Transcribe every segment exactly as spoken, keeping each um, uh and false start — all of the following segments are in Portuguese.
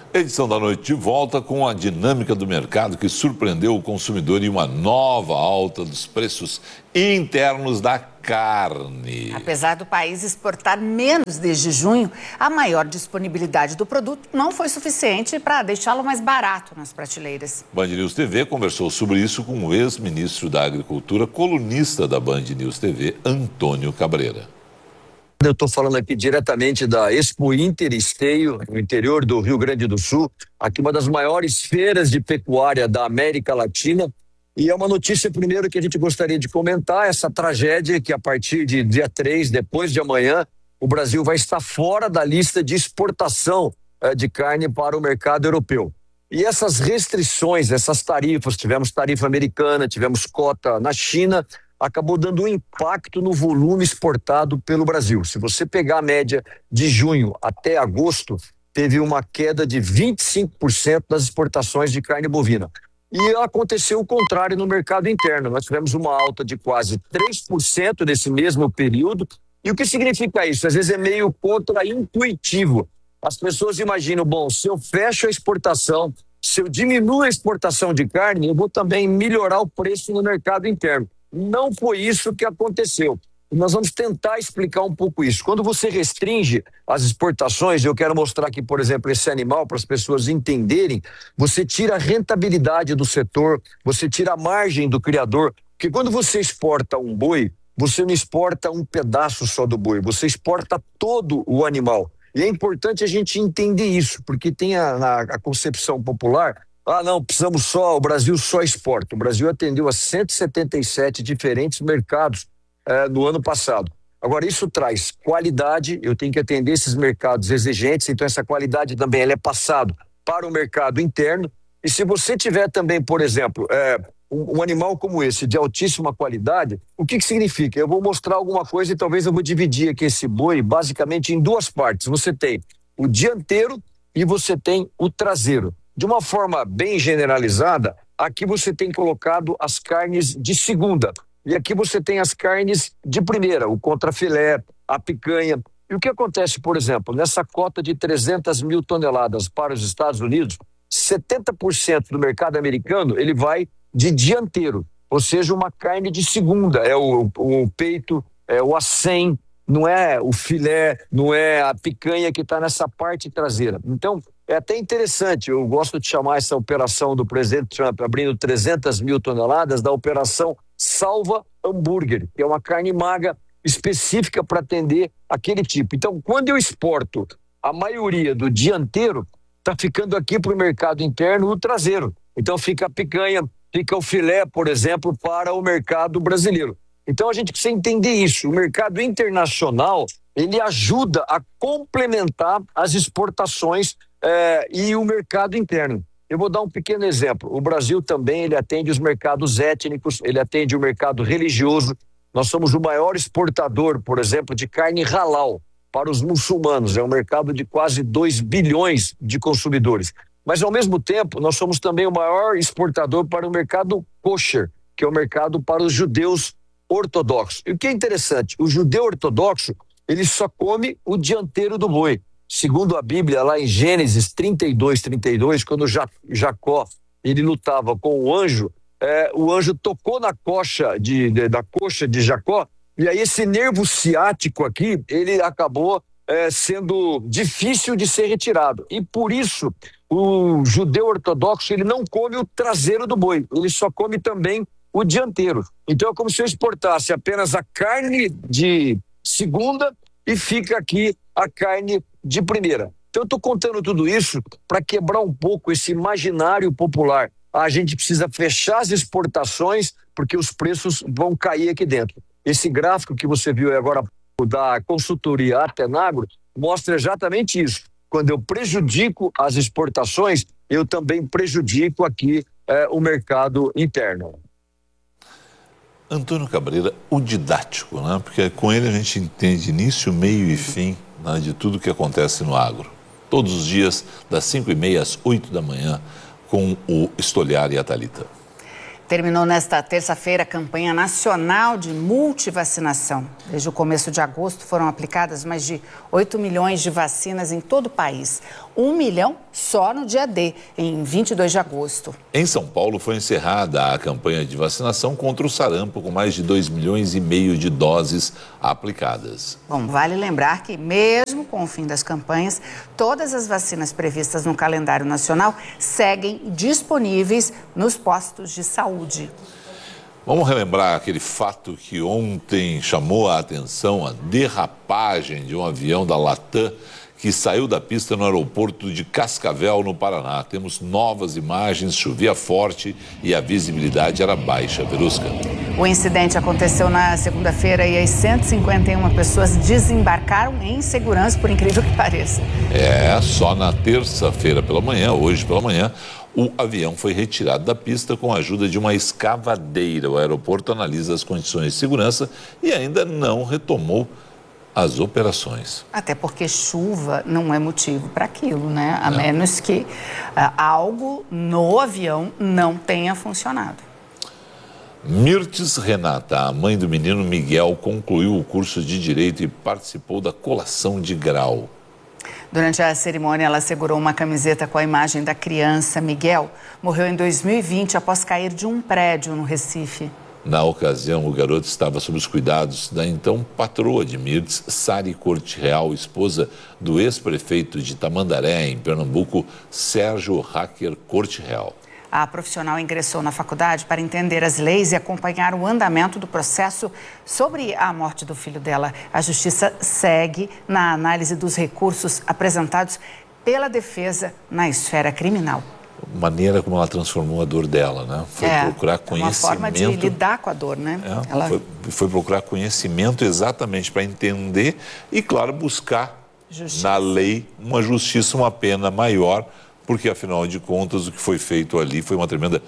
Edição da noite de volta com a dinâmica do mercado que surpreendeu o consumidor e uma nova alta dos preços internos da carne. Apesar do país exportar menos desde junho, a maior disponibilidade do produto não foi suficiente para deixá-lo mais barato nas prateleiras. Band News T V conversou sobre isso com o ex-ministro da Agricultura, colunista da Band News T V, Antônio Cabreira. Eu estou falando aqui diretamente da Expo Inter Esteio, no interior do Rio Grande do Sul, aqui uma das maiores feiras de pecuária da América Latina. E é uma notícia, primeiro, que a gente gostaria de comentar, essa tragédia que a partir de dia três, depois de amanhã, o Brasil vai estar fora da lista de exportação eh, de carne para o mercado europeu. E essas restrições, essas tarifas, tivemos tarifa americana, tivemos cota na China, acabou dando um impacto no volume exportado pelo Brasil. Se você pegar a média de junho até agosto, teve uma queda de vinte e cinco por cento das exportações de carne bovina. E aconteceu o contrário no mercado interno. Nós tivemos uma alta de quase três por cento nesse mesmo período. E o que significa isso? Às vezes é meio contraintuitivo. As pessoas imaginam, bom, se eu fecho a exportação, se eu diminuo a exportação de carne, eu vou também melhorar o preço no mercado interno. Não foi isso que aconteceu. Nós vamos tentar explicar um pouco isso. Quando você restringe as exportações, eu quero mostrar aqui, por exemplo, esse animal para as pessoas entenderem, você tira a rentabilidade do setor, você tira a margem do criador, porque quando você exporta um boi, você não exporta um pedaço só do boi, você exporta todo o animal. E é importante a gente entender isso, porque tem a, a, a concepção popular. Ah, não, precisamos só, o Brasil só exporta. O Brasil atendeu a cento e setenta e sete diferentes mercados eh, no ano passado. Agora, isso traz qualidade, eu tenho que atender esses mercados exigentes, então essa qualidade também ela é passada para o mercado interno. E se você tiver também, por exemplo, eh, um, um animal como esse, de altíssima qualidade, o que que significa? Eu vou mostrar alguma coisa e talvez eu vou dividir aqui esse boi basicamente em duas partes. Você tem o dianteiro e você tem o traseiro. De uma forma bem generalizada, aqui você tem colocado as carnes de segunda. E aqui você tem as carnes de primeira, o contrafilé, a picanha. E o que acontece, por exemplo, nessa cota de trezentas mil toneladas para os Estados Unidos, setenta por cento do mercado americano ele vai de dianteiro, ou seja, uma carne de segunda. É o, o peito, é o acém, não é o filé, não é a picanha que está nessa parte traseira. Então, é até interessante, eu gosto de chamar essa operação do presidente Trump, abrindo trezentas mil toneladas, da operação Salva Hambúrguer, que é uma carne magra específica para atender aquele tipo. Então, quando eu exporto a maioria do dianteiro, está ficando aqui para o mercado interno o traseiro. Então, fica a picanha, fica o filé, por exemplo, para o mercado brasileiro. Então, a gente precisa entender isso. O mercado internacional, ele ajuda a complementar as exportações É, e o mercado interno. Eu vou dar um pequeno exemplo. O Brasil também ele atende os mercados étnicos, ele atende o mercado religioso. Nós somos o maior exportador, por exemplo, de carne halal para os muçulmanos. É um mercado de quase dois bilhões de consumidores. Mas, ao mesmo tempo, nós somos também o maior exportador para o mercado kosher, que é o mercado para os judeus ortodoxos. E o que é interessante, o judeu ortodoxo, ele só come o dianteiro do boi. Segundo a Bíblia, lá em Gênesis trinta e dois, trinta e dois, quando Jacó ele lutava com o anjo, é, o anjo tocou na coxa de, de, da coxa de Jacó, e aí esse nervo ciático aqui, ele acabou é, sendo difícil de ser retirado. E por isso, o judeu ortodoxo, ele não come o traseiro do boi, ele só come também o dianteiro. Então é como se eu exportasse apenas a carne de segunda e fica aqui a carne de primeira. Então eu estou contando tudo isso para quebrar um pouco esse imaginário popular. A gente precisa fechar as exportações porque os preços vão cair aqui dentro. Esse gráfico que você viu agora da consultoria Atenagro mostra exatamente isso. Quando eu prejudico as exportações, eu também prejudico aqui eh, o mercado interno. Antônio Cabreira, o didático, né? Porque com ele a gente entende início, meio e fim, né, de tudo que acontece no agro. Todos os dias, das cinco e meia às oito da manhã, com o Stoliar e a Thalita. Terminou nesta terça-feira a campanha nacional de multivacinação. Desde o começo de agosto foram aplicadas mais de oito milhões de vacinas em todo o país. Um milhão só no dia D, em vinte e dois de agosto. Em São Paulo foi encerrada a campanha de vacinação contra o sarampo, com mais de dois milhões e meio de doses aplicadas. Bom, vale lembrar que mesmo com o fim das campanhas, todas as vacinas previstas no calendário nacional seguem disponíveis nos postos de saúde. Vamos relembrar aquele fato que ontem chamou a atenção, a derrapagem de um avião da Latam que saiu da pista no aeroporto de Cascavel, no Paraná. Temos novas imagens, chovia forte e a visibilidade era baixa. Verusca. O incidente aconteceu na segunda-feira e as cento e cinquenta e uma pessoas desembarcaram em segurança, por incrível que pareça. É, só na terça-feira pela manhã, hoje pela manhã, o avião foi retirado da pista com a ajuda de uma escavadeira. O aeroporto analisa as condições de segurança e ainda não retomou as operações. Até porque chuva não é motivo para aquilo, né? A não. menos que uh, algo no avião não tenha funcionado. Mirtes Renata, a mãe do menino Miguel, concluiu o curso de Direito e participou da colação de grau. Durante a cerimônia, ela segurou uma camiseta com a imagem da criança. Miguel morreu em dois mil e vinte após cair de um prédio no Recife. Na ocasião, o garoto estava sob os cuidados da então patroa de Mirtes, Sari Corte Real, esposa do ex-prefeito de Tamandaré, em Pernambuco, Sérgio Hacker Corte Real. A profissional ingressou na faculdade para entender as leis e acompanhar o andamento do processo sobre a morte do filho dela. A justiça segue na análise dos recursos apresentados pela defesa na esfera criminal. Maneira como ela transformou a dor dela, né? Foi é, procurar conhecimento. Uma forma de lidar com a dor, né? É, ela... foi, foi procurar conhecimento exatamente para entender e, claro, buscar justiça. Na lei uma justiça, uma pena maior, porque, afinal de contas, o que foi feito ali foi uma tremenda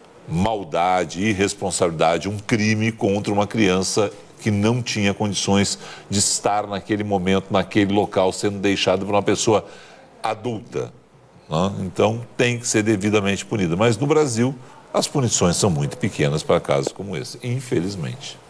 maldade, irresponsabilidade, um crime contra uma criança que não tinha condições de estar naquele momento, naquele local, sendo deixada por uma pessoa adulta. Então, tem que ser devidamente punida. Mas no Brasil, as punições são muito pequenas para casos como esse, infelizmente.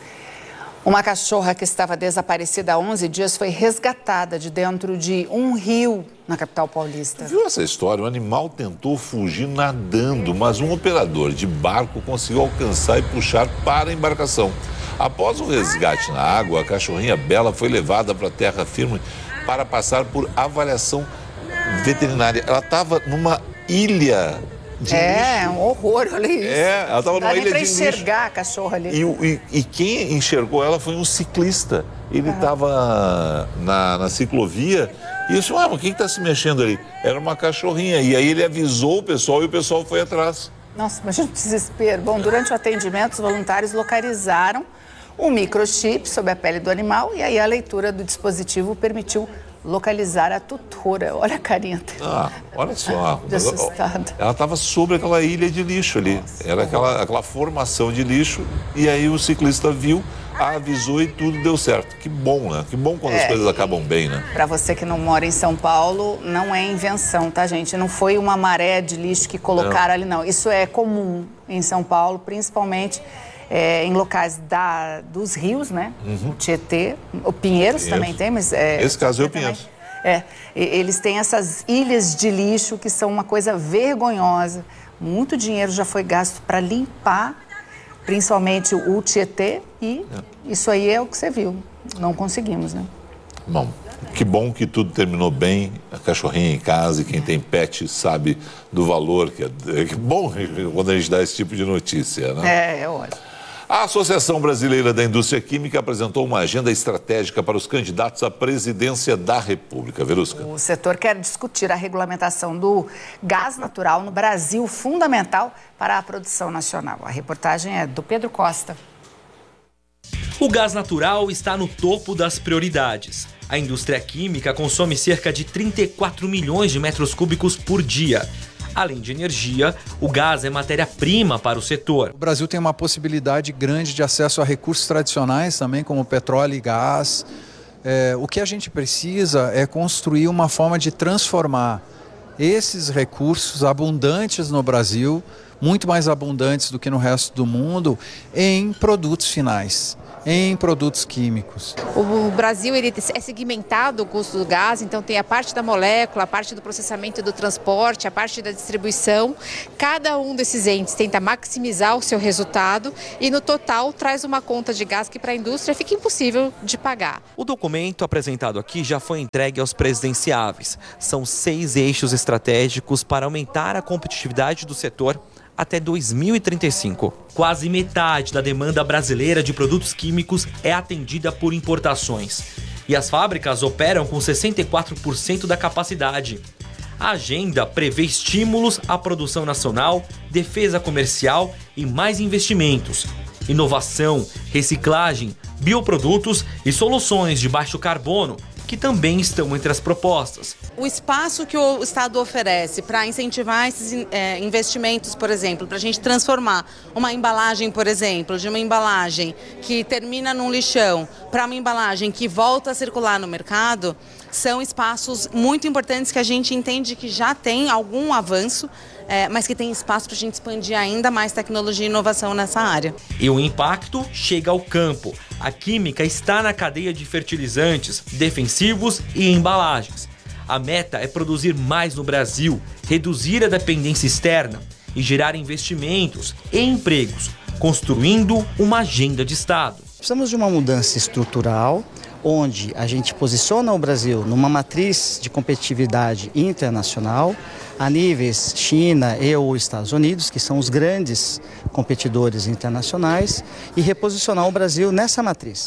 Uma cachorra que estava desaparecida há onze dias foi resgatada de dentro de um rio na capital paulista. Viu essa história? O animal tentou fugir nadando, mas um operador de barco conseguiu alcançar e puxar para a embarcação. Após o resgate na água, a cachorrinha Bela foi levada para a terra firme para passar por avaliação veterinária. Ela estava numa ilha de é, lixo. É, um horror, olha isso. É, ela estava numa ilha de lixo. Não dá nem para enxergar a cachorra ali. E, e, e quem enxergou ela foi um ciclista. Ele estava uhum. na, na ciclovia e disse, ah, mas quem está se mexendo ali? Era uma cachorrinha. E aí ele avisou o pessoal e o pessoal foi atrás. Nossa, imagina o desespero. Bom, durante o atendimento, os voluntários localizaram um microchip sobre a pele do animal e aí a leitura do dispositivo permitiu localizar a tutora. Olha a carinha dela. Ah, olha só. De assustada. Ela estava sobre aquela ilha de lixo ali. Nossa, era aquela, aquela formação de lixo e aí o ciclista viu, avisou e tudo deu certo. Que bom, né? Que bom quando é, as coisas acabam bem, né? Para você que não mora em São Paulo, não é invenção, tá, gente? Não foi uma maré de lixo que colocaram não. ali, não. Isso é comum em São Paulo, principalmente É, em locais da, dos rios, né? Uhum. O Tietê, o Pinheiros, Pinheiros também tem, mas... É, Esse caso é o Pinheiros. É, eles têm essas ilhas de lixo que são uma coisa vergonhosa. Muito dinheiro já foi gasto para limpar, principalmente o Tietê, e é. isso aí é o que você viu. Não conseguimos, né? Bom, que bom que tudo terminou bem, a cachorrinha em casa, e quem tem pet sabe do valor, que é, que bom quando a gente dá esse tipo de notícia, né? É, é ótimo. A Associação Brasileira da Indústria Química apresentou uma agenda estratégica para os candidatos à presidência da República. Verusca. O setor quer discutir a regulamentação do gás natural no Brasil, fundamental para a produção nacional. A reportagem é do Pedro Costa. O gás natural está no topo das prioridades. A indústria química consome cerca de trinta e quatro milhões de metros cúbicos por dia. Além de energia, o gás é matéria-prima para o setor. O Brasil tem uma possibilidade grande de acesso a recursos tradicionais também, como petróleo e gás. É, o que a gente precisa é construir uma forma de transformar esses recursos abundantes no Brasil, muito mais abundantes do que no resto do mundo, em produtos finais, em produtos químicos. O Brasil ele é segmentado o custo do gás, então tem a parte da molécula, a parte do processamento e do transporte, a parte da distribuição. Cada um desses entes tenta maximizar o seu resultado e no total traz uma conta de gás que para a indústria fica impossível de pagar. O documento apresentado aqui já foi entregue aos presidenciáveis. São seis eixos estratégicos para aumentar a competitividade do setor até dois mil e trinta e cinco. Quase metade da demanda brasileira de produtos químicos é atendida por importações. E as fábricas operam com sessenta e quatro por cento da capacidade. A agenda prevê estímulos à produção nacional, defesa comercial e mais investimentos. Inovação, reciclagem, bioprodutos e soluções de baixo carbono, que também estão entre as propostas. O espaço que o Estado oferece para incentivar esses é, investimentos, por exemplo, para a gente transformar uma embalagem, por exemplo, de uma embalagem que termina num lixão para uma embalagem que volta a circular no mercado, são espaços muito importantes que a gente entende que já tem algum avanço, é, mas que tem espaço para a gente expandir ainda mais tecnologia e inovação nessa área. E o impacto chega ao campo. A química está na cadeia de fertilizantes, defensivos e embalagens. A meta é produzir mais no Brasil, reduzir a dependência externa e gerar investimentos e empregos, construindo uma agenda de Estado. Precisamos de uma mudança estrutural, onde a gente posiciona o Brasil numa matriz de competitividade internacional, a níveis China e ou Estados Unidos, que são os grandes competidores internacionais, e reposicionar o Brasil nessa matriz.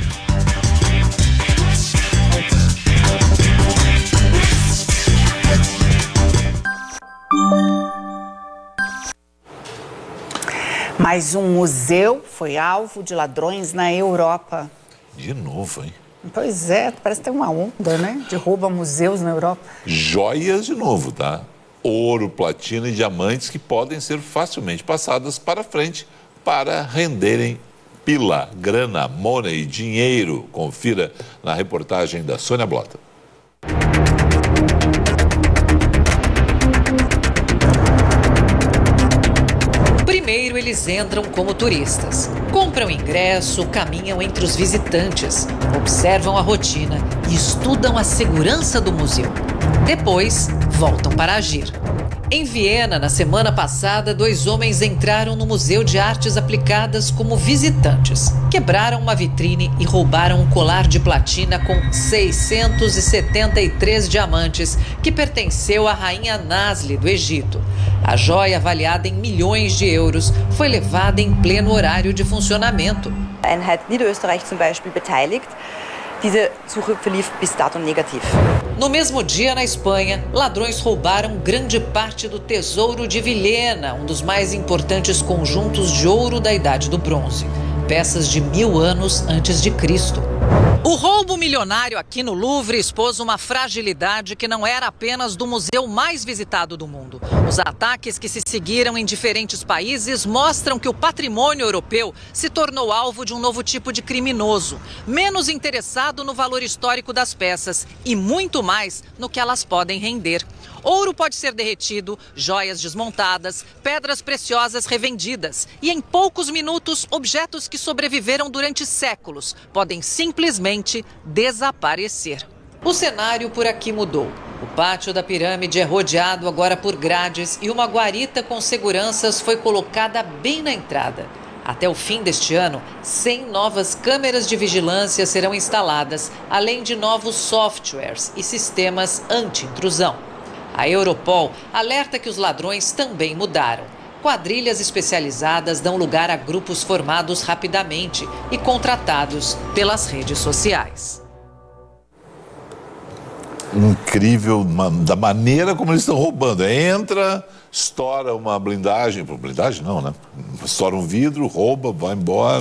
Mais um museu foi alvo de ladrões na Europa. De novo, hein? Pois é, parece que tem uma onda, né? De roubo a museus na Europa. Joias de novo, tá? Ouro, platina e diamantes que podem ser facilmente passadas para frente para renderem pila, grana, money, dinheiro. Confira na reportagem da Sônia Blota. Primeiro eles entram como turistas, compram ingresso, caminham entre os visitantes, observam a rotina e estudam a segurança do museu. Depois, voltam para agir. Em Viena, na semana passada, dois homens entraram no Museu de Artes Aplicadas como visitantes. Quebraram uma vitrine e roubaram um colar de platina com seiscentos e setenta e três diamantes que pertenceu à rainha Nasli do Egito. A joia, avaliada em milhões de euros, foi levada em pleno horário de funcionamento. A Einheit Niederösterreich zum Beispiel beteiligt. Diese Suche verlief bis dato negativ. No mesmo dia, na Espanha, ladrões roubaram grande parte do tesouro de Villena, um dos mais importantes conjuntos de ouro da Idade do Bronze. Peças de mil anos antes de Cristo. O roubo milionário aqui no Louvre expôs uma fragilidade que não era apenas do museu mais visitado do mundo. Os ataques que se seguiram em diferentes países mostram que o patrimônio europeu se tornou alvo de um novo tipo de criminoso, menos interessado no valor histórico das peças e muito mais no que elas podem render. Ouro pode ser derretido, joias desmontadas, pedras preciosas revendidas e, em poucos minutos, objetos que sobreviveram durante séculos podem simplesmente desaparecer. O cenário por aqui mudou. O pátio da pirâmide é rodeado agora por grades e uma guarita com seguranças foi colocada bem na entrada. Até o fim deste ano, cem novas câmeras de vigilância serão instaladas, além de novos softwares e sistemas anti-intrusão. A Europol alerta que os ladrões também mudaram. Quadrilhas especializadas dão lugar a grupos formados rapidamente e contratados pelas redes sociais. Incrível da maneira como eles estão roubando. Entra, estoura uma blindagem, blindagem não, né? Estoura um vidro, rouba, vai embora.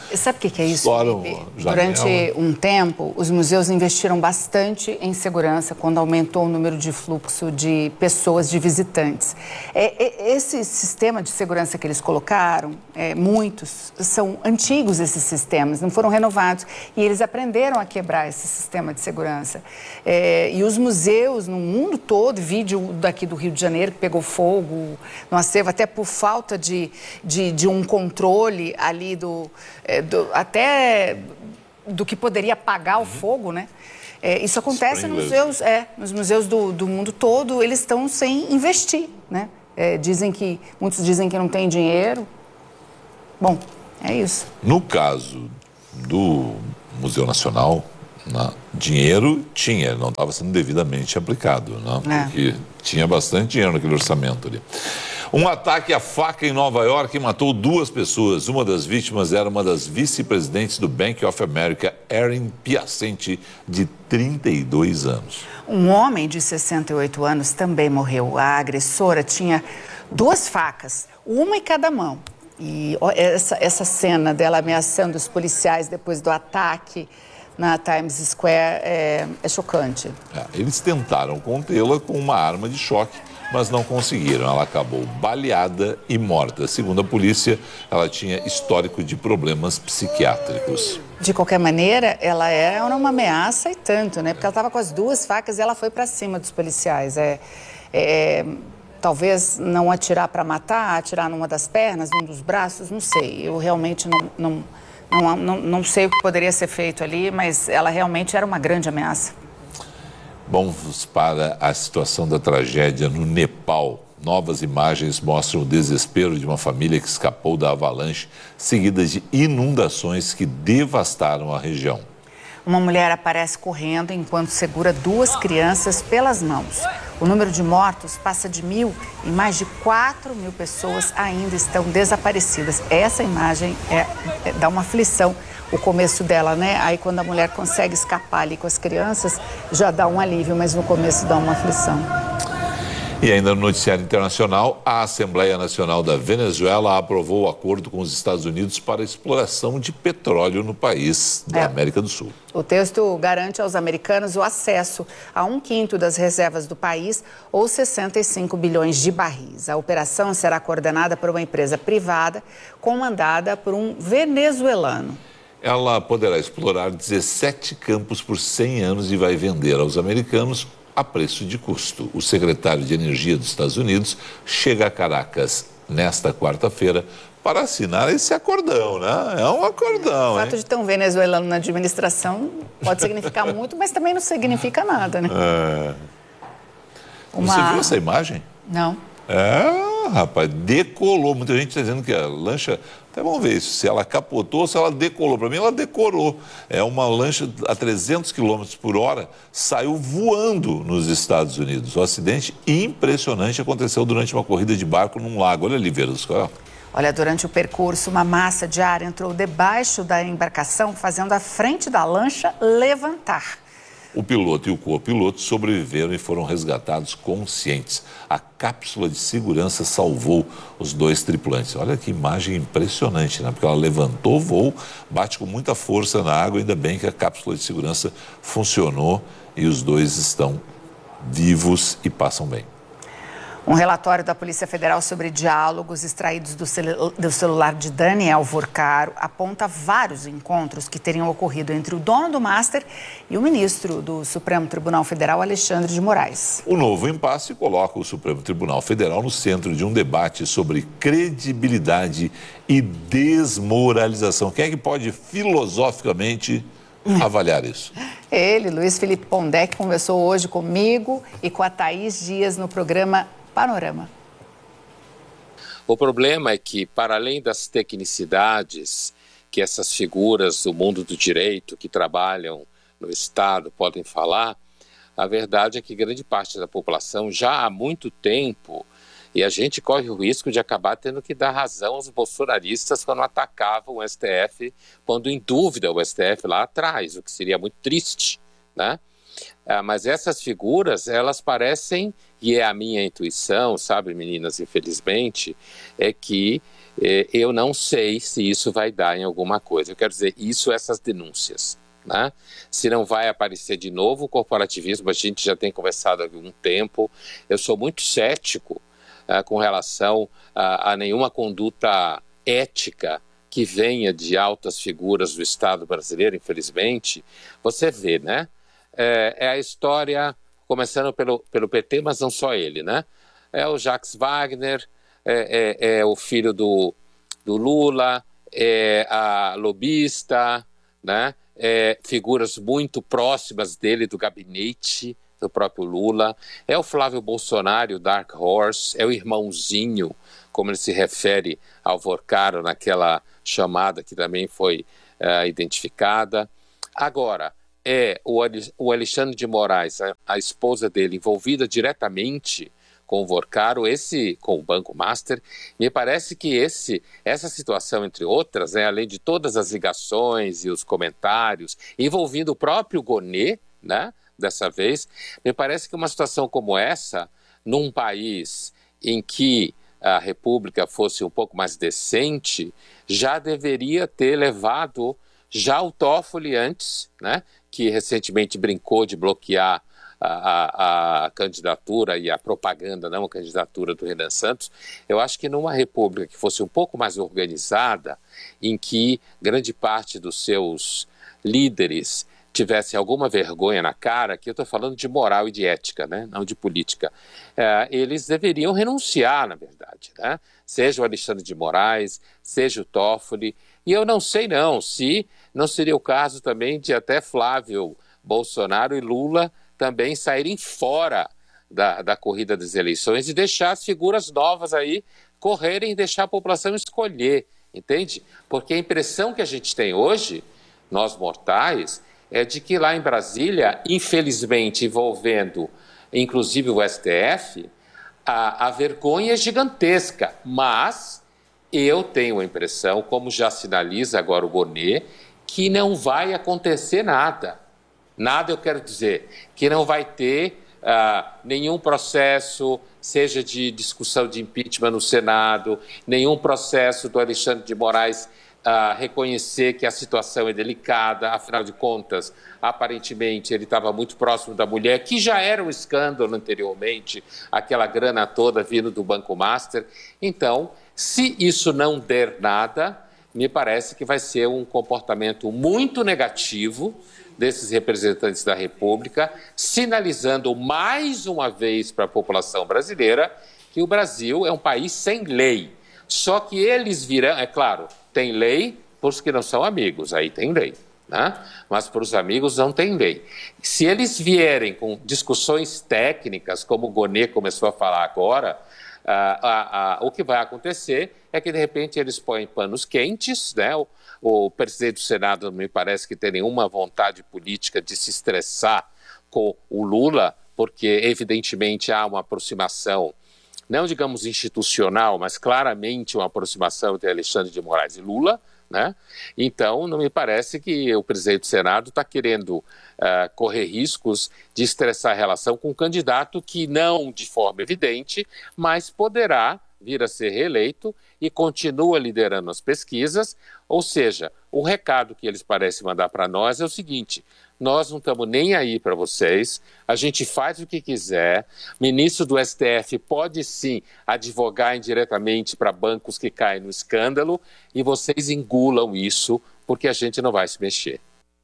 Sabe o que, que é isso, Estouram Felipe? janela. Durante um tempo, os museus investiram bastante em segurança quando aumentou o número de fluxo de pessoas, de visitantes. É, é, esse sistema de segurança que eles colocaram, é, muitos, são antigos esses sistemas, não foram renovados. E eles aprenderam a quebrar esse sistema de segurança. É, e os museus no mundo todo, vídeo daqui do Rio de Janeiro que pegou fogo no acervo, até por falta de, de, de um controle ali do... Do, até do que poderia apagar o fogo, né? É, isso acontece nos museus, é, nos museus do, do mundo todo, eles estão sem investir, né? É, dizem que, muitos dizem que não tem dinheiro. Bom, é isso. No caso do Museu Nacional, né, dinheiro tinha, não estava sendo devidamente aplicado, né? Porque é. tinha bastante dinheiro naquele orçamento ali. Um ataque à faca em Nova York matou duas pessoas. Uma das vítimas era uma das vice-presidentes do Bank of America, Erin Piacente, de trinta e dois anos. Um homem de sessenta e oito anos também morreu. A agressora tinha duas facas, uma em cada mão. E essa, essa cena dela ameaçando os policiais depois do ataque na Times Square é, é chocante. É, eles tentaram contê-la com uma arma de choque, mas não conseguiram. Ela acabou baleada e morta. Segundo a polícia, ela tinha histórico de problemas psiquiátricos. De qualquer maneira, ela era uma ameaça e tanto, né? Porque ela estava com as duas facas e ela foi para cima dos policiais. É, é, talvez não atirar para matar, atirar numa das pernas, num dos braços, não sei. Eu realmente não, não, não, não, não sei o que poderia ser feito ali, mas ela realmente era uma grande ameaça. Vamos para a situação da tragédia no Nepal. Novas imagens mostram o desespero de uma família que escapou da avalanche, seguida de inundações que devastaram a região. Uma mulher aparece correndo enquanto segura duas crianças pelas mãos. O número de mortos passa de mil e mais de quatro mil pessoas ainda estão desaparecidas. Essa imagem é, é, dá uma aflição. O começo dela, né? Aí quando a mulher consegue escapar ali com as crianças, já dá um alívio, mas no começo dá uma aflição. E ainda no noticiário internacional, a Assembleia Nacional da Venezuela aprovou o acordo com os Estados Unidos para a exploração de petróleo no país da é. América do Sul. O texto garante aos americanos o acesso a um quinto das reservas do país, ou sessenta e cinco bilhões de barris. A operação será coordenada por uma empresa privada, comandada por um venezuelano. Ela poderá explorar dezessete campos por cem anos e vai vender aos americanos a preço de custo. O secretário de Energia dos Estados Unidos chega a Caracas nesta quarta-feira para assinar esse acordão, né? É um acordão, O fato hein? de ter um venezuelano na administração pode significar muito, mas também não significa nada, né? É... Uma... Você viu essa imagem? Não. É, rapaz, decolou. Muita gente está dizendo que a lancha... Até vamos ver isso, se ela capotou ou se ela decolou. Para mim, ela decorou. É uma lancha a trezentos quilômetros por hora, saiu voando nos Estados Unidos. O acidente impressionante aconteceu durante uma corrida de barco num lago. Olha ali, Vera dos Coral. Olha, durante o percurso, uma massa de ar entrou debaixo da embarcação, fazendo a frente da lancha levantar. O piloto e o copiloto sobreviveram e foram resgatados conscientes. A cápsula de segurança salvou os dois tripulantes. Olha que imagem impressionante, né? Porque ela levantou o voo, bate com muita força na água, ainda bem que a cápsula de segurança funcionou e os dois estão vivos e passam bem. Um relatório da Polícia Federal sobre diálogos extraídos do, celu do celular de Daniel Vorcaro aponta vários encontros que teriam ocorrido entre o dono do Master e o ministro do Supremo Tribunal Federal, Alexandre de Moraes. O novo impasse coloca o Supremo Tribunal Federal no centro de um debate sobre credibilidade e desmoralização. Quem é que pode filosoficamente avaliar isso? Ele, Luiz Felipe Pondé, que conversou hoje comigo e com a Thaís Dias no programa Panorama. O problema é que, para além das tecnicidades que essas figuras do mundo do direito que trabalham no Estado podem falar, a verdade é que grande parte da população já há muito tempo, e a gente corre o risco de acabar tendo que dar razão aos bolsonaristas quando atacavam o S T F, pondo em dúvida o S T F lá atrás, o que seria muito triste, né? Ah, mas essas figuras, elas parecem, e é a minha intuição, sabe, meninas, infelizmente, é que eh, eu não sei se isso vai dar em alguma coisa. Eu quero dizer, isso, essas denúncias, né? Se não vai aparecer de novo o corporativismo, a gente já tem conversado há algum tempo. Eu sou muito cético uh, com relação a, a nenhuma conduta ética que venha de altas figuras do Estado brasileiro, infelizmente. Você vê, né? É, é a história, começando pelo, pelo P T, mas não só ele, né? É o Jacques Wagner, é, é, é o filho do, do Lula, é a lobista, né? É, figuras muito próximas dele, do gabinete do próprio Lula. É o Flávio Bolsonaro, o Dark Horse, é o irmãozinho, como ele se refere ao Vorcaro naquela chamada que também foi uh, identificada. Agora, é o, o Alexandre de Moraes, a, a esposa dele, envolvida diretamente com o Vorcaro, esse, com o Banco Master. Me parece que esse, essa situação, entre outras, né, além de todas as ligações e os comentários, envolvendo o próprio Gonê, né, dessa vez, me parece que uma situação como essa, num país em que a República fosse um pouco mais decente, já deveria ter levado já o Toffoli antes, né, que recentemente brincou de bloquear A, a, a candidatura e a propaganda, não a candidatura do Renan Santos. Eu acho que numa república que fosse um pouco mais organizada, em que grande parte dos seus líderes tivessem alguma vergonha na cara, que eu estou falando de moral e de ética, né? Não de política, é, eles deveriam renunciar, na verdade, né? Seja o Alexandre de Moraes, seja o Toffoli, e eu não sei não, se não seria o caso também de até Flávio Bolsonaro e Lula também saírem fora da, da corrida das eleições e deixar as figuras novas aí correrem e deixar a população escolher, entende? Porque a impressão que a gente tem hoje, nós mortais, é de que lá em Brasília, infelizmente envolvendo inclusive o S T F, a, a vergonha é gigantesca, mas eu tenho a impressão, como já sinaliza agora o Gonê, que não vai acontecer nada. Nada, eu quero dizer, que não vai ter uh, nenhum processo, seja de discussão de impeachment no Senado, nenhum processo do Alexandre de Moraes uh, reconhecer que a situação é delicada, afinal de contas, aparentemente ele estava muito próximo da mulher, que já era um escândalo anteriormente, aquela grana toda vindo do Banco Master. Então, se isso não der nada, me parece que vai ser um comportamento muito negativo desses representantes da República, sinalizando mais uma vez para a população brasileira que o Brasil é um país sem lei. Só que eles virão, é claro, tem lei para os que não são amigos, aí tem lei, né? Mas para os amigos não tem lei. Se eles vierem com discussões técnicas, como o Gonê começou a falar agora, ah, ah, ah, o que vai acontecer é que, de repente, eles põem panos quentes, né? O, o presidente do Senado não me parece que tem nenhuma vontade política de se estressar com o Lula, porque, evidentemente, há uma aproximação, não digamos institucional, mas claramente uma aproximação entre Alexandre de Moraes e Lula, né? Então, não me parece que o presidente do Senado está querendo uh, correr riscos de estressar a relação com um candidato que não de forma evidente, mas poderá vir a ser reeleito e continua liderando as pesquisas. Ou seja, o recado que eles parecem mandar para nós é o seguinte: nós não estamos nem aí para vocês, a gente faz o que quiser, ministro do S T F pode sim advogar indiretamente para bancos que caem no escândalo e vocês engulam isso, porque a gente não vai se mexer.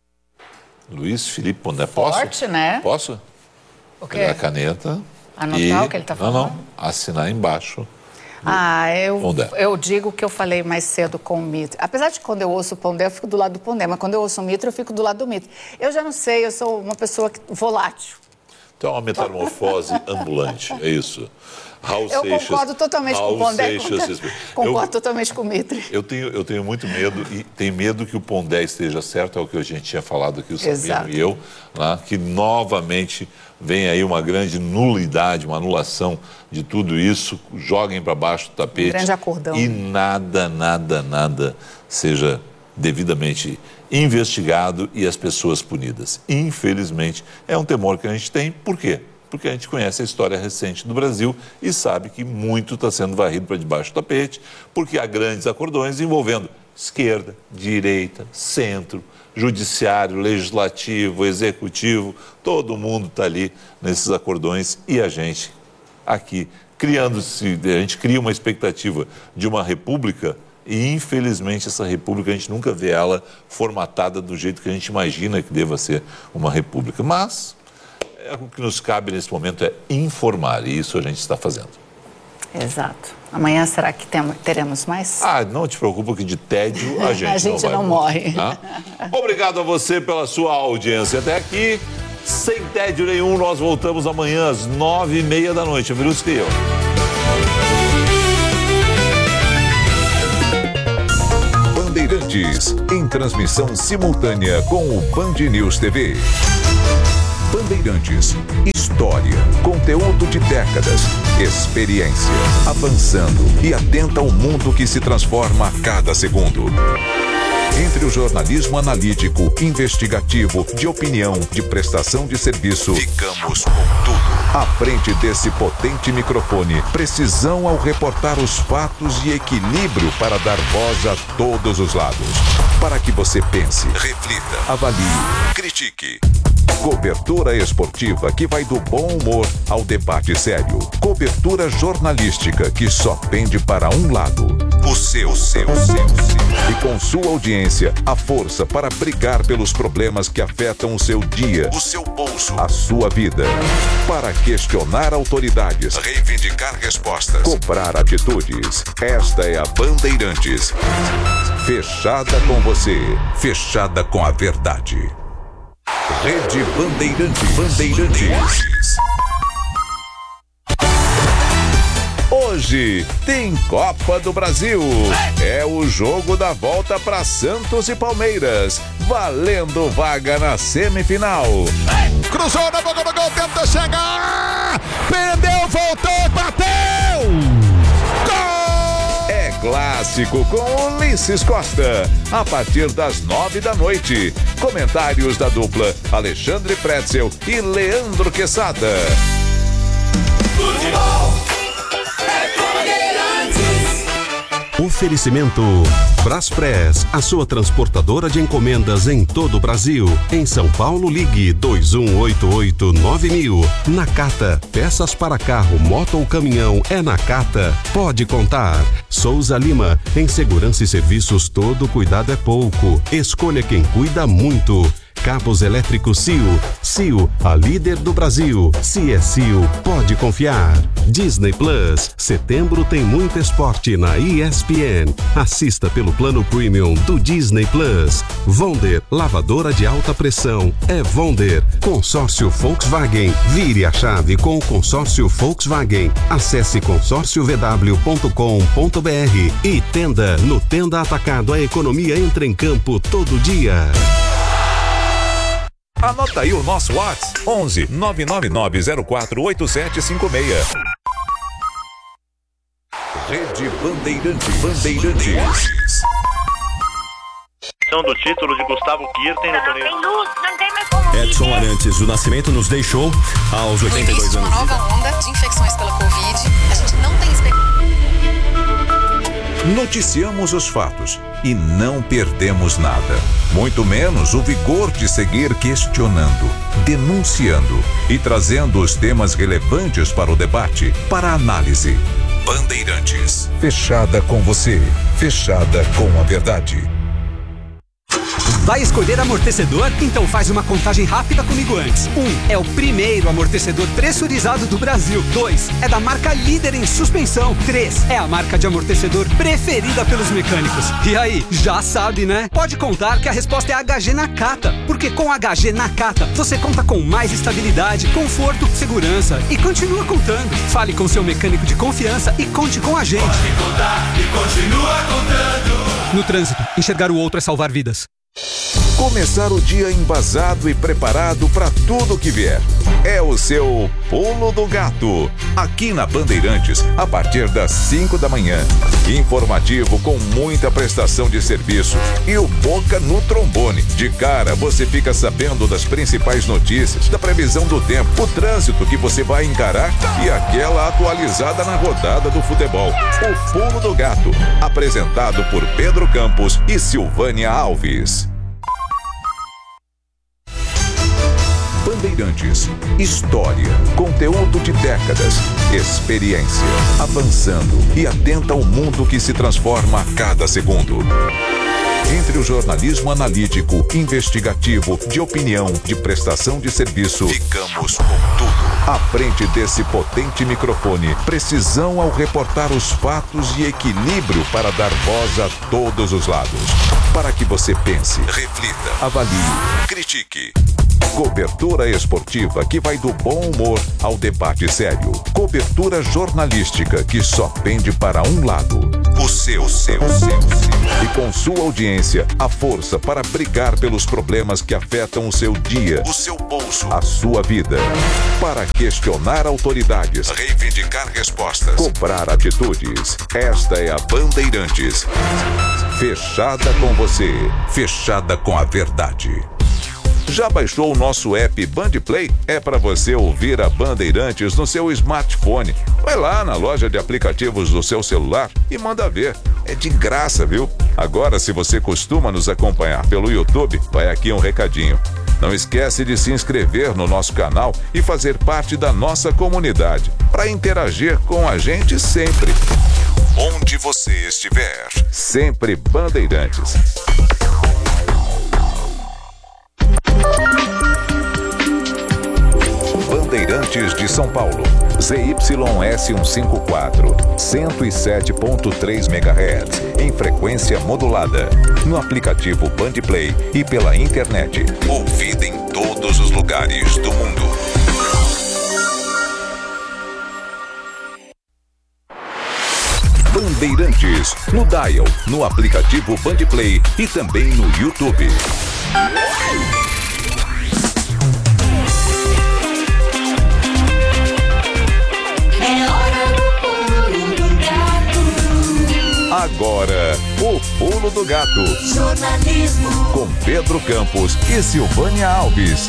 Luiz Felipe Pondé, posso? Forte, né? Posso? O quê? Pegar a caneta. Anotar e... o que ele está falando? Não, não, assinar embaixo. Ah, eu, eu digo o que eu falei mais cedo com o Mitre. Apesar de que quando eu ouço o Pondé, eu fico do lado do Pondé, mas quando eu ouço o Mitre, eu fico do lado do Mitre. Eu já não sei, eu sou uma pessoa volátil. Então, uma metamorfose ambulante, é isso. Raul eu Seixas, concordo totalmente Raul com o Pondé. Seixas, concordo eu, totalmente com o Mitre. Eu tenho, eu tenho muito medo, e tenho medo que o Pondé esteja certo, é o que a gente tinha falado aqui, o Sabino e eu, né, que novamente vem aí uma grande nulidade, uma anulação de tudo isso, joguem para baixo do tapete. Um grande acordão. E nada, nada, nada seja devidamente investigado e as pessoas punidas. Infelizmente, é um temor que a gente tem. Por quê? porque a gente conhece a história recente do Brasil e sabe que muito está sendo varrido para debaixo do tapete, porque há grandes acordões envolvendo esquerda, direita, centro, judiciário, legislativo, executivo, todo mundo está ali nesses acordões e a gente aqui criando-se, a gente cria uma expectativa de uma república e infelizmente essa república a gente nunca vê ela formatada do jeito que a gente imagina que deva ser uma república, mas é, o que nos cabe nesse momento é informar e isso a gente está fazendo. Exato. Amanhã será que tem, teremos mais? Ah, não te preocupa que de tédio a gente, a gente não, vai não morre. Tá? Obrigado a você pela sua audiência até aqui. Sem tédio nenhum, nós voltamos amanhã às nove e meia da noite. A Virus que eu. Bandeirantes, em transmissão simultânea com o Band News T V. Bandeirantes, história, conteúdo de décadas, experiência, avançando e atenta ao mundo que se transforma a cada segundo. Entre o jornalismo analítico, investigativo, de opinião, de prestação de serviço, ficamos com tudo. À frente desse potente microfone, precisão ao reportar os fatos e equilíbrio para dar voz a todos os lados. Para que você pense, reflita, avalie, critique. Cobertura esportiva que vai do bom humor ao debate sério. Cobertura jornalística que só pende para um lado. O seu, o seu, o seu, seu. E com sua audiência, a força para brigar pelos problemas que afetam o seu dia, o seu bolso, a sua vida. Para questionar autoridades, reivindicar respostas, cobrar atitudes. Esta é a Bandeirantes. Fechada com você, fechada com a verdade. Rede Bandeirantes. Bandeirantes. Hoje tem Copa do Brasil. É o jogo da volta para Santos e Palmeiras, valendo vaga na semifinal. Cruzou na boca do gol, tenta chegar. Perdeu, voltou, bateu. Gol! É clássico com Ulisses Costa, a partir das nove da noite. Comentários da dupla Alexandre Pretzel e Leandro Quesada. Futebol é Bandeirantes. Oferecimento Braspress, a sua transportadora de encomendas em todo o Brasil. Em São Paulo, ligue dois um oito oito nove mil. Nakata, peças para carro, moto ou caminhão, é Nakata. Pode contar. Souza Lima, em segurança e serviços, todo cuidado é pouco. Escolha quem cuida muito. Cabos elétricos C I O. C I O, a líder do Brasil. Se é C I O, pode confiar. Disney Plus. Setembro tem muito esporte na E S P N. Assista pelo plano premium do Disney Plus. Vonder, lavadora de alta pressão. É Vonder. Consórcio Volkswagen. Vire a chave com o consórcio Volkswagen. Acesse consórcio v w ponto com ponto b r. E Tenda. No Tenda Atacado, a economia entra em campo todo dia. Anota aí o nosso WhatsApp, onze nove nove nove zero quatro oito sete cinco seis. Rede Bandeirantes. Bandeirantes. Do título de Gustavo Kirten no torneio. Edson Arantes do Nascimento nos deixou aos oitenta e dois anos. Uma nova onda de infecções pela Covid. A gente não tem expectativa. Noticiamos os fatos e não perdemos nada. Muito menos o vigor de seguir questionando, denunciando e trazendo os temas relevantes para o debate, para a análise. Bandeirantes. Fechada com você. Fechada com a verdade. Vai escolher amortecedor? Então faz uma contagem rápida comigo antes. Um, é o primeiro amortecedor pressurizado do Brasil. Dois, é da marca líder em suspensão. Três, é a marca de amortecedor preferida pelos mecânicos. E aí, já sabe, né? Pode contar que a resposta é H G Nakata. Porque com H G Nakata, você conta com mais estabilidade, conforto, segurança e continua contando. Fale com seu mecânico de confiança e conte com a gente. Pode contar e continua contando. No trânsito, enxergar o outro é salvar vidas. Começar o dia embasado e preparado para tudo que vier. É o seu Pulo do Gato. Aqui na Bandeirantes, a partir das cinco da manhã. Informativo com muita prestação de serviço. E o Boca no trombone. De cara, você fica sabendo das principais notícias, da previsão do tempo, o trânsito que você vai encarar e aquela atualizada na rodada do futebol. O Pulo do Gato. Apresentado por Pedro Campos e Silvânia Alves. Bandeirantes, história, conteúdo de décadas, experiência, avançando e atenta ao mundo que se transforma a cada segundo. Entre o jornalismo analítico, investigativo, de opinião, de prestação de serviço, ficamos com tudo. À frente desse potente microfone, precisão ao reportar os fatos e equilíbrio para dar voz a todos os lados. Para que você pense, reflita, avalie, critique. Cobertura esportiva que vai do bom humor ao debate sério. Cobertura jornalística que só pende para um lado. O seu, o seu, o seu. E com sua audiência, a força para brigar pelos problemas que afetam o seu dia, o seu bolso, a sua vida. Para questionar autoridades, reivindicar respostas, cobrar atitudes. Esta é a Bandeirantes. Fechada com você, fechada com a verdade. Já baixou o nosso app Bandplay? É para você ouvir a Bandeirantes no seu smartphone. Vai lá na loja de aplicativos do seu celular e manda ver. É de graça, viu? Agora, se você costuma nos acompanhar pelo YouTube, vai aqui um recadinho. Não esquece de se inscrever no nosso canal e fazer parte da nossa comunidade, para interagir com a gente sempre. Onde você estiver, sempre Bandeirantes. Bandeirantes de São Paulo, Z Y S cento e cinquenta e quatro, cento e sete ponto três megahertz, em frequência modulada, no aplicativo Bandplay e pela internet, ouvida em todos os lugares do mundo. Bandeirantes, no Dial, no aplicativo Bandplay e também no YouTube. Agora, o Pulo do Gato. Jornalismo. Com Pedro Campos e Silvânia Alves.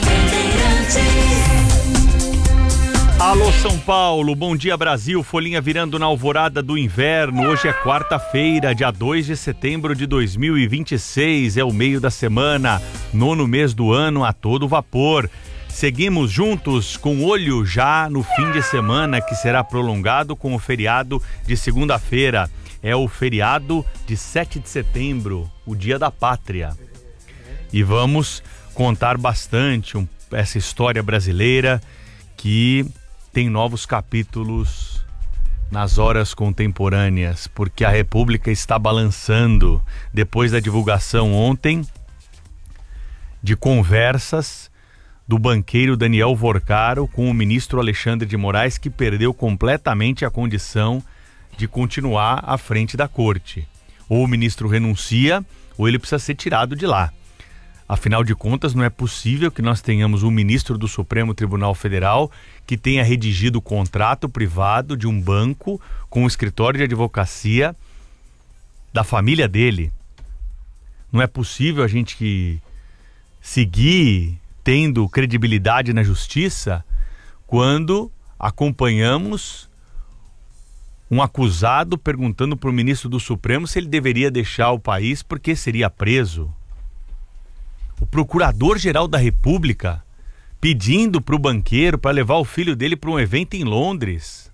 Alô São Paulo, bom dia Brasil, folhinha virando na alvorada do inverno. Hoje é quarta-feira, dia dois de setembro de dois mil e vinte e seis, é o meio da semana, nono mês do ano a todo vapor. Seguimos juntos com olho já no fim de semana, que será prolongado com o feriado de segunda-feira. É o feriado de sete de setembro, o Dia da Pátria. E vamos contar bastante um, essa história brasileira que tem novos capítulos nas horas contemporâneas, porque a República está balançando depois da divulgação ontem de conversas do banqueiro Daniel Vorcaro com o ministro Alexandre de Moraes, que perdeu completamente a condição de continuar à frente da corte. Ou o ministro renuncia, ou ele precisa ser tirado de lá. Afinal de contas, não é possível que nós tenhamos um ministro do Supremo Tribunal Federal que tenha redigido o contrato privado de um banco com um escritório de advocacia da família dele. Não é possível a gente seguir tendo credibilidade na justiça quando acompanhamos um acusado perguntando para o ministro do Supremo se ele deveria deixar o país porque seria preso. O procurador-geral da República pedindo para o banqueiro para levar o filho dele para um evento em Londres.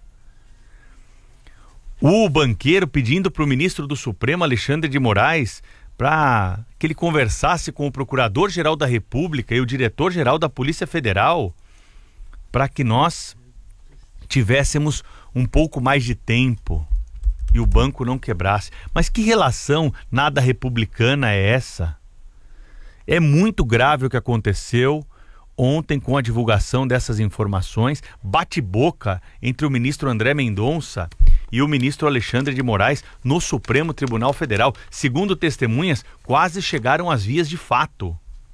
O banqueiro pedindo para o ministro do Supremo, Alexandre de Moraes, para que ele conversasse com o procurador-geral da República e o diretor-geral da Polícia Federal para que nós tivéssemos um pouco mais de tempo e o banco não quebrasse. Mas que relação nada republicana é essa? É muito grave o que aconteceu ontem com a divulgação dessas informações, bate-boca entre o ministro André Mendonça e o ministro Alexandre de Moraes no Supremo Tribunal Federal. Segundo testemunhas, quase chegaram às vias de fato.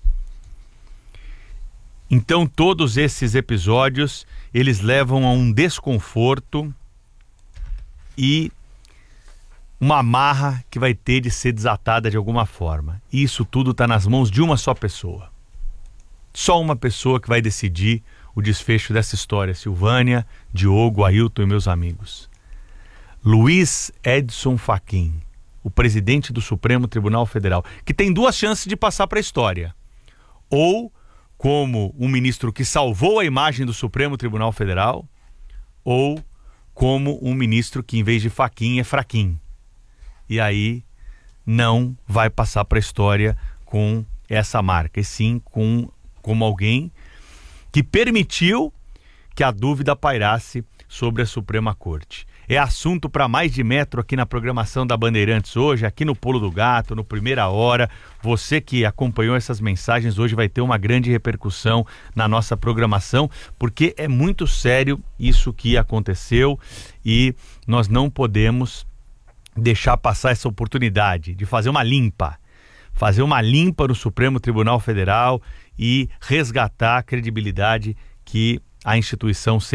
Então todos esses episódios, eles levam a um desconforto e uma amarra que vai ter de ser desatada de alguma forma. E isso tudo está nas mãos de uma só pessoa. Só uma pessoa que vai decidir o desfecho dessa história. Silvânia, Diogo, Ailton e meus amigos. Luiz Edson Fachin, o presidente do Supremo Tribunal Federal, que tem duas chances de passar para a história. Ou como um ministro que salvou a imagem do Supremo Tribunal Federal, ou como um ministro que, em vez de Fachin, é fraquinho. E aí não vai passar para a história com essa marca, e sim com, como alguém que permitiu que a dúvida pairasse sobre a Suprema Corte. É assunto para mais de metro aqui na programação da Bandeirantes hoje, aqui no Pulo do Gato, no Primeira Hora. Você que acompanhou essas mensagens hoje vai ter uma grande repercussão na nossa programação, porque é muito sério isso que aconteceu e nós não podemos deixar passar essa oportunidade de fazer uma limpa, fazer uma limpa no Supremo Tribunal Federal e resgatar a credibilidade que a instituição